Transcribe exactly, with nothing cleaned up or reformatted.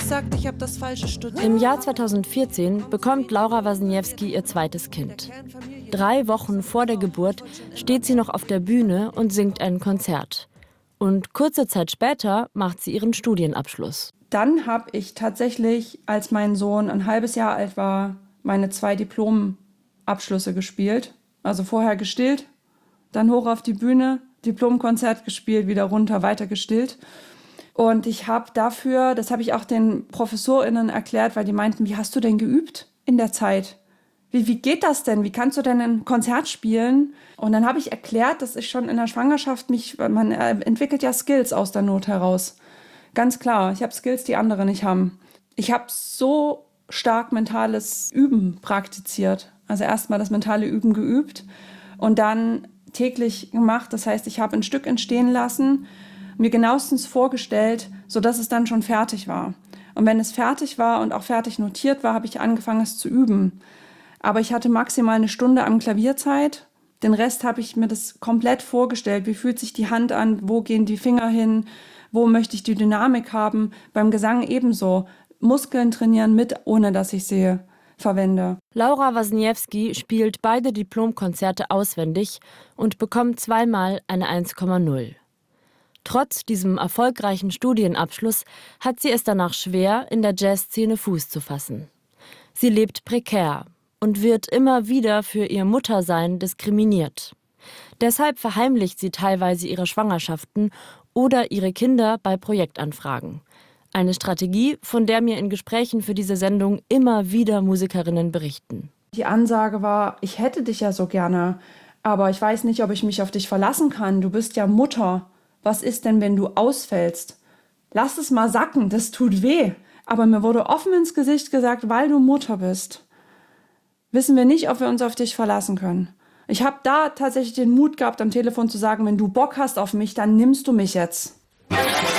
gesagt, ich habe das Falsche studiert. Im Jahr zweitausendvierzehn bekommt Laura Wasniewski ihr zweites Kind. Drei Wochen vor der Geburt steht sie noch auf der Bühne und singt ein Konzert. Und kurze Zeit später macht sie ihren Studienabschluss. Dann habe ich tatsächlich, als mein Sohn ein halbes Jahr alt war, meine zwei Diplomabschlüsse gespielt. Also vorher gestillt, dann hoch auf die Bühne, Diplomkonzert gespielt, wieder runter, weiter gestillt. Und ich habe dafür, das habe ich auch den ProfessorInnen erklärt, weil die meinten, wie hast du denn geübt in der Zeit? Wie, wie geht das denn? Wie kannst du denn ein Konzert spielen? Und dann habe ich erklärt, dass ich schon in der Schwangerschaft mich, man entwickelt ja Skills aus der Not heraus. Ganz klar, ich habe Skills, die andere nicht haben. Ich habe so stark mentales Üben praktiziert. Also erstmal das mentale Üben geübt und dann täglich gemacht. Das heißt, ich habe ein Stück entstehen lassen, mir genauestens vorgestellt, sodass es dann schon fertig war. Und wenn es fertig war und auch fertig notiert war, habe ich angefangen, es zu üben. Aber ich hatte maximal eine Stunde am Klavierzeit. Den Rest habe ich mir das komplett vorgestellt. Wie fühlt sich die Hand an? Wo gehen die Finger hin? Wo möchte ich die Dynamik haben? Beim Gesang ebenso. Muskeln trainieren mit, ohne dass ich sie verwende. Laura Wasniewski spielt beide Diplomkonzerte auswendig und bekommt zweimal eine eins Komma null. Trotz diesem erfolgreichen Studienabschluss hat sie es danach schwer, in der Jazzszene Fuß zu fassen. Sie lebt prekär und wird immer wieder für ihr Muttersein diskriminiert. Deshalb verheimlicht sie teilweise ihre Schwangerschaften oder ihre Kinder bei Projektanfragen. Eine Strategie, von der mir in Gesprächen für diese Sendung immer wieder Musikerinnen berichten. Die Ansage war, ich hätte dich ja so gerne, aber ich weiß nicht, ob ich mich auf dich verlassen kann. Du bist ja Mutter. Was ist denn, wenn du ausfällst? Lass es mal sacken, das tut weh. Aber mir wurde offen ins Gesicht gesagt, weil du Mutter bist, wissen wir nicht, ob wir uns auf dich verlassen können. Ich habe da tatsächlich den Mut gehabt, am Telefon zu sagen, wenn du Bock hast auf mich, dann nimmst du mich jetzt.